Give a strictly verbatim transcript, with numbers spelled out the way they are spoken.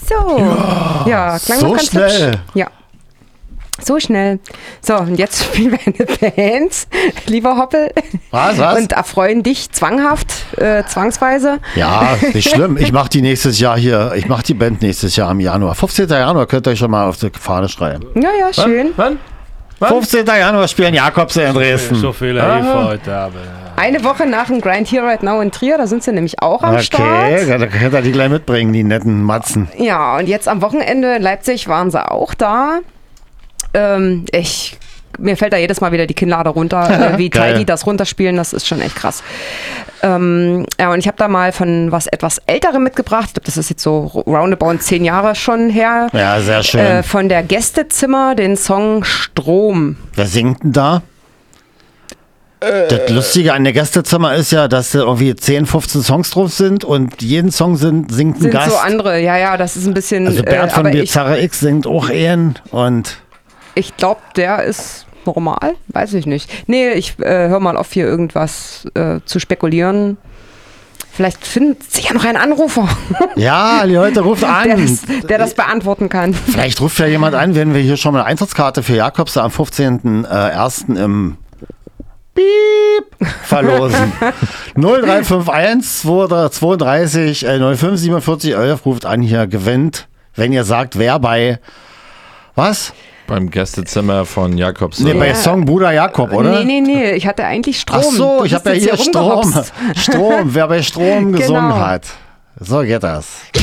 So. Ja, ja klang so noch ganz schnell. hübsch. Ja. So schnell. So, und jetzt spielen wir eine Band, lieber Hoppel. Was, was? Und erfreuen dich zwanghaft, äh, zwangsweise. Ja, nicht schlimm. Ich mache die nächstes Jahr hier, ich mache die Band nächstes Jahr im Januar. fünfzehnten Januar könnt ihr euch schon mal auf die Fahne schreiben. Ja, ja, schön. Wann? Wann? fünfzehnten Januar spielen Jakobse in Dresden. So viele Hilfe heute Abend. Eine Woche nach dem Grind Here Right Now in Trier, da sind sie nämlich auch am Okay, Start. da könnt ihr die gleich mitbringen, die netten Matzen. Ja, und jetzt am Wochenende in Leipzig waren sie auch da. Ähm, ich, mir fällt da jedes Mal wieder die Kinnlade runter, äh, wie Geil. Teil die das runterspielen, das ist schon echt krass. Ähm, ja, und ich habe da mal von was etwas Älterem mitgebracht. Ich glaube, das ist jetzt so roundabout zehn Jahre schon her. Ja, sehr schön. Äh, von der Gästezimmer den Song Strom. Wer singt denn da? Das Lustige an der Gästezimmer ist ja, dass da irgendwie zehn, fünfzehn Songs drauf sind und jeden Song sind, singt ein Sind Gast. so andere, ja, ja, das ist ein bisschen. Also Bert äh, von aber ich, Bizarre X singt auch einen und ich glaube, der ist normal, weiß ich nicht. Nee, ich äh, hör mal auf, hier irgendwas äh, zu spekulieren. Vielleicht findet sich ja noch ein Anrufer, ja, die Leute ruft an. der, das, der das beantworten kann. Vielleicht ruft ja jemand an, wenn wir hier schon mal eine Eintrittskarte für Jakobse am fünfzehnten ersten im Piep verlosen. null drei fünf eins zweiunddreißig null fünf siebenundvierzig elf ruft an hier, gewinnt, wenn ihr sagt, wer bei was? Beim Gästezimmer von Jakobs. Nee, bei Ja. Song Bruder Jakob, oder? Nee, nee, nee, ich hatte eigentlich Strom. Ach so, Du ich bist habe ja jetzt hier Strom. rumgehopst. Strom, wer bei Strom gesungen Genau. hat. So geht das.